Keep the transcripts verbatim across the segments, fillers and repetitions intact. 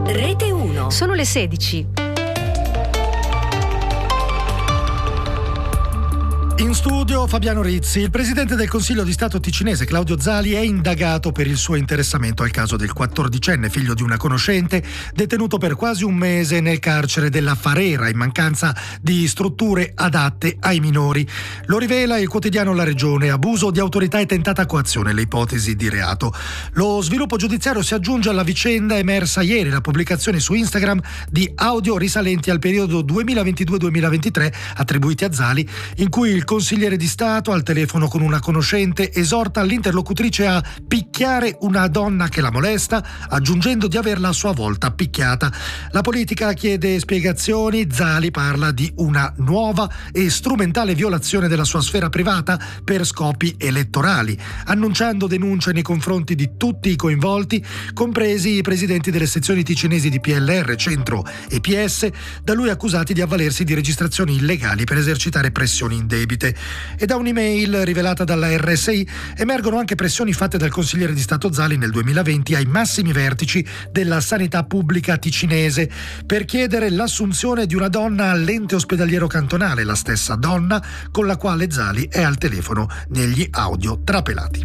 Rete uno. Sono le sedici. In studio Fabiano Rizzi. Il presidente del Consiglio di Stato ticinese Claudio Zali è indagato per il suo interessamento al caso del quattordicenne figlio di una conoscente detenuto per quasi un mese nel carcere della Farera in mancanza di strutture adatte ai minori. Lo rivela il quotidiano La Regione. Abuso di autorità e tentata coazione le ipotesi di reato. Lo sviluppo giudiziario si aggiunge alla vicenda emersa ieri, la pubblicazione su Instagram di audio risalenti al periodo duemilaventidue duemilaventitré attribuiti a Zali, in cui il consigliere di Stato al telefono con una conoscente esorta l'interlocutrice a picchiare una donna che la molesta, aggiungendo di averla a sua volta picchiata. La politica chiede spiegazioni. Zali parla di una nuova e strumentale violazione della sua sfera privata per scopi elettorali, annunciando denunce nei confronti di tutti i coinvolti, compresi i presidenti delle sezioni ticinesi di P L R, Centro e P S, da lui accusati di avvalersi di registrazioni illegali per esercitare pressioni indebite. E da un'email rivelata dalla R S I emergono anche pressioni fatte dal consigliere di Stato Zali nel duemilaventi ai massimi vertici della sanità pubblica ticinese per chiedere l'assunzione di una donna all'ente ospedaliero cantonale, la stessa donna con la quale Zali è al telefono negli audio trapelati.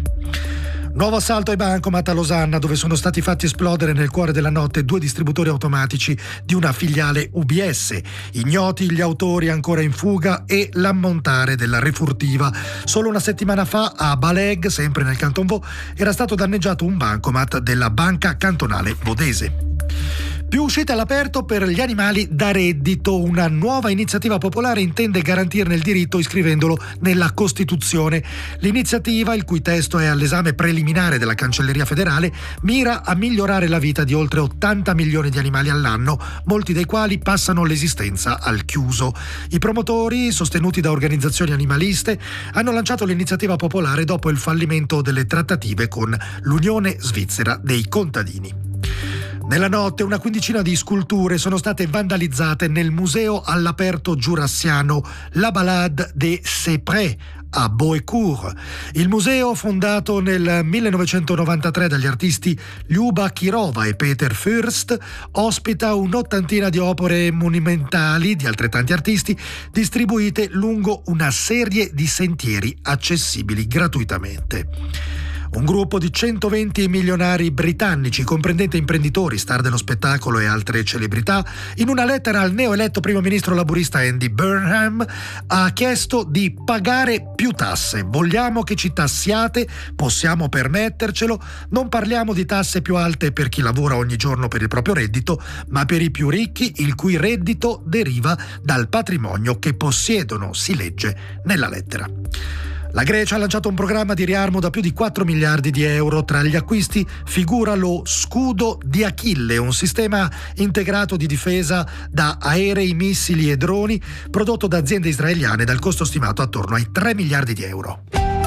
Nuovo assalto ai bancomat a Losanna, dove sono stati fatti esplodere nel cuore della notte due distributori automatici di una filiale U B S. Ignoti gli autori ancora in fuga e l'ammontare della refurtiva. Solo una settimana fa a Baleg, sempre nel Canton Vaud, era stato danneggiato un bancomat della Banca Cantonale Vodese. Più uscite all'aperto per gli animali da reddito. Una nuova iniziativa popolare intende garantirne il diritto iscrivendolo nella Costituzione. L'iniziativa, il cui testo è all'esame preliminare della Cancelleria federale, mira a migliorare la vita di oltre ottanta milioni di animali all'anno, molti dei quali passano l'esistenza al chiuso. I promotori, sostenuti da organizzazioni animaliste, hanno lanciato l'iniziativa popolare dopo il fallimento delle trattative con l'Unione Svizzera dei Contadini. Nella notte una quindicina di sculture sono state vandalizzate nel museo all'aperto giurassiano La Balade des Cyprès a Beaucourt. Il museo, fondato nel millenovecentonovantatré dagli artisti Liuba Kirova e Peter Fürst, ospita un'ottantina di opere monumentali di altrettanti artisti distribuite lungo una serie di sentieri accessibili gratuitamente. Un gruppo di centoventi milionari britannici, comprendente imprenditori, star dello spettacolo e altre celebrità, in una lettera al neoeletto primo ministro laburista Andy Burnham, ha chiesto di pagare più tasse. Vogliamo che ci tassiate, possiamo permettercelo, non parliamo di tasse più alte per chi lavora ogni giorno per il proprio reddito, ma per i più ricchi il cui reddito deriva dal patrimonio che possiedono, si legge nella lettera. La Grecia ha lanciato un programma di riarmo da più di quattro miliardi di euro. Tra gli acquisti figura lo Scudo di Achille, un sistema integrato di difesa da aerei, missili e droni prodotto da aziende israeliane dal costo stimato attorno ai tre miliardi di euro.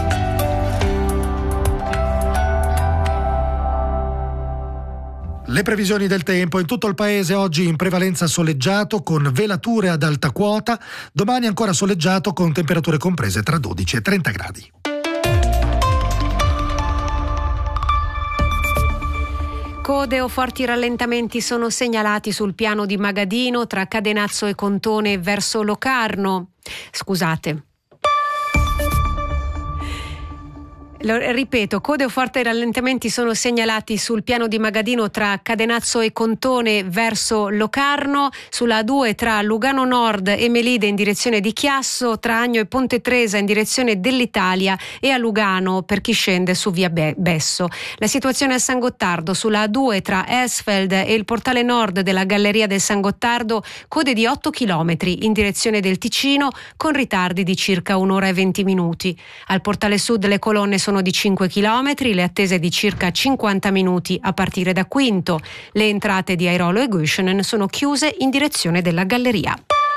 Le previsioni del tempo: in tutto il paese oggi in prevalenza soleggiato con velature ad alta quota, domani ancora soleggiato con temperature comprese tra dodici e trenta gradi. Code o forti rallentamenti sono segnalati sul piano di Magadino tra Cadenazzo e Contone verso Locarno. Scusate. Lo ripeto, code o forti rallentamenti sono segnalati sul piano di Magadino tra Cadenazzo e Contone verso Locarno, sulla A due tra Lugano Nord e Melide in direzione di Chiasso, tra Agno e Ponte Tresa in direzione dell'Italia e a Lugano per chi scende su via Besso. La situazione a San Gottardo sulla A due tra Esfeld e il portale nord della Galleria del San Gottardo, code di otto chilometri in direzione del Ticino con ritardi di circa un'ora e venti minuti. Al portale sud le colonne sono di cinque chilometri, le attese di circa cinquanta minuti a partire da Quinto. Le entrate di Airolo e Gushenen sono chiuse in direzione della Galleria.